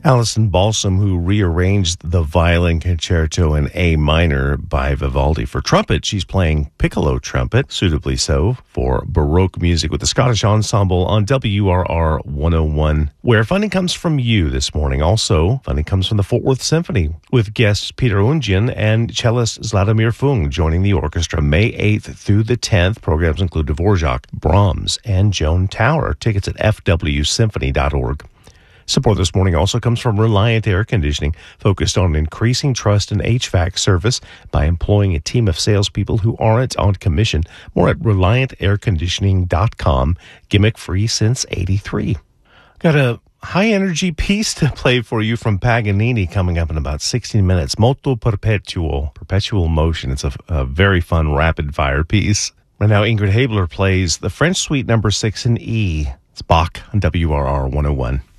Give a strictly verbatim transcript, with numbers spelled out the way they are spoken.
Alison Balsam, who rearranged the Violin Concerto in A minor by Vivaldi for trumpet. She's playing piccolo trumpet, suitably so, for Baroque music with the Scottish Ensemble on W R R one oh one, where funding comes from you this morning. Also, funding comes from the Fort Worth Symphony, with guests Peter Unjian and cellist Zlatomir Fung joining the orchestra May eighth through the tenth. Programs include Dvorak, Brahms, and Joan Tower. Tickets at f w symphony dot org. Support this morning also comes from Reliant Air Conditioning, focused on increasing trust in H V A C service by employing a team of salespeople who aren't on commission. More at reliant air conditioning dot com. Gimmick free since eighty-three. Got a high-energy piece to play for you from Paganini coming up in about sixteen minutes. Moto Perpetuo, Perpetual Motion. It's a, a very fun rapid-fire piece. Right now, Ingrid Habler plays the French Suite number six in E. It's Bach on W R R one oh one.